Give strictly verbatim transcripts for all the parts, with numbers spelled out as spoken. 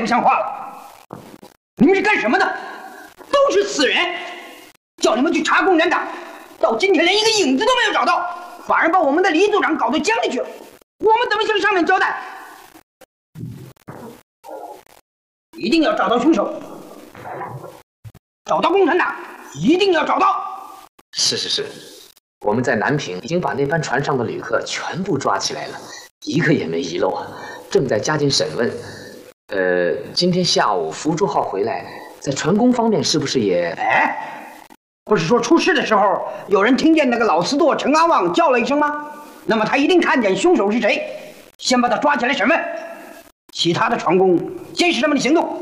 不像话了！你们是干什么的？都是死人！叫你们去查共产党，到今天连一个影子都没有找到，反而把我们的李组长搞到江里去了。我们怎么向上面交代？一定要找到凶手，找到共产党，一定要找到！ 是是是，我们在南平已经把那班船上的旅客全部抓起来了，一个也没遗漏啊，正在加紧审问。呃，今天下午福州号回来，在船工方面是不是也…… 哎，不是说出事的时候有人听见那个老司舵陈阿旺叫了一声吗？那么他一定看见凶手是谁，先把他抓起来审问，其他的船工监视他们的行动。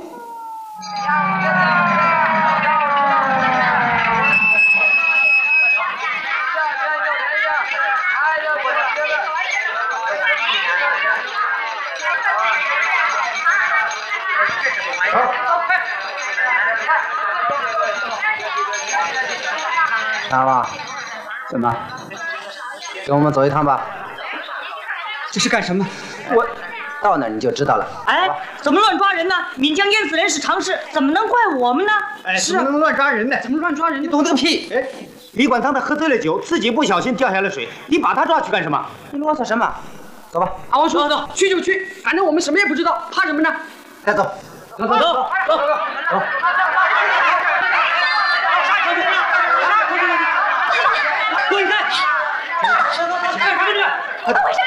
阿旺，怎么？跟我们走一趟吧。 这是干什么？ 我到那儿你就知道了。 哎，怎么乱抓人呢？闽江淹死人是常事，怎么能怪我们呢？ 哎， 是啊， 怎么能乱抓人呢？ 怎么乱抓人？ 你懂个屁！哎，李管汤他喝醉了酒，自己不小心掉下了水，你把他抓去干什么？ 你啰嗦什么？走吧。 阿旺说走，去就去，反正我们什么也不知道，怕什么呢？ 带走。 走走走走走。滚开！干什么去？怎么回事？